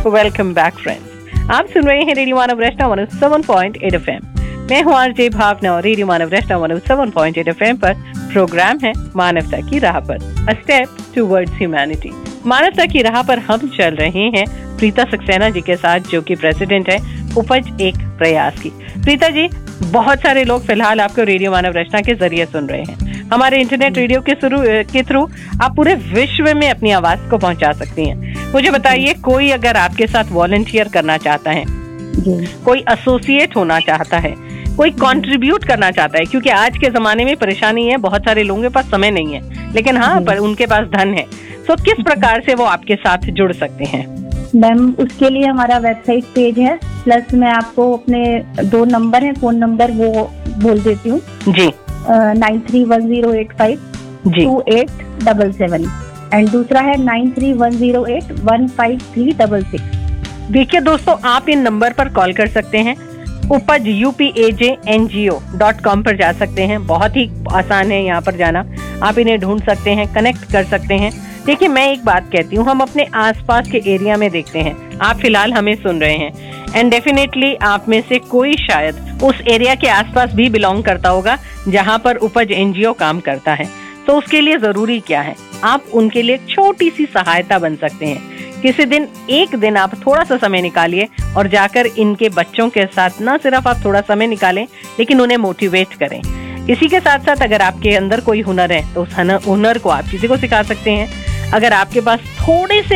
Welcome back friends. आप सुन रहे हैं रेडियो मानव रचना 107.8 FM। मैं हूं आरजे भावना और रेडियो मानव रचना 107.8 FM पर प्रोग्राम है मानवता की राह पर, अ स्टेप टुवर्ड्स ह्यूमैनिटी। मानवता की राह पर हम चल रहे हैं प्रीता सक्सेना जी के साथ, जो कि प्रेसिडेंट है उपज एक प्रयास की। प्रीता जी, बहुत सारे लोग फिलहाल आपको रेडियो मानव रचना के जरिए सुन रहे हैं। हमारे इंटरनेट रेडियो के थ्रू आप पूरे विश्व में अपनी आवाज को पहुंचा सकती हैं। मुझे बताइए, कोई अगर आपके साथ वॉलंटियर करना चाहता है, कोई एसोसिएट होना चाहता है, कोई कंट्रीब्यूट करना चाहता है, क्योंकि आज के जमाने में परेशानी है, बहुत सारे लोगों के पास समय नहीं है, लेकिन हाँ पर उनके पास धन है, तो किस प्रकार से वो आपके साथ जुड़ सकते हैं? मैम, उसके लिए हमारा वेबसाइट पेज है, प्लस मैं आपको अपने 2 नंबर है, फोन नंबर वो बोल देती हूँ जी। 931085 2877 एंड दूसरा है 9310815366। देखिए दोस्तों, आप इन नंबर पर कॉल कर सकते हैं। उपज upajNGO.com पर जा सकते हैं, बहुत ही आसान है यहाँ पर जाना। आप इन्हें ढूंढ सकते हैं, कनेक्ट कर सकते हैं। देखिए, मैं एक बात कहती हूँ, हम अपने आसपास के एरिया में देखते हैं। आप फिलहाल हमें सुन रहे हैं एंड डेफिनेटली आप में से कोई शायद उस एरिया के आसपास भी बिलोंग करता होगा जहाँ पर उपज NGO काम करता है। तो उसके लिए जरूरी क्या है, आप उनके लिए छोटी सी सहायता बन सकते हैं। किसी दिन, एक दिन आप थोड़ा सा समय निकालिए और जाकर इनके बच्चों के साथ न सिर्फ आप थोड़ा समय निकालें, लेकिन उन्हें मोटिवेट करें। इसी के साथ साथ अगर आपके अंदर कोई हुनर है तो उस हुनर को आप किसी को सिखा सकते हैं। अगर आपके पास थोड़े से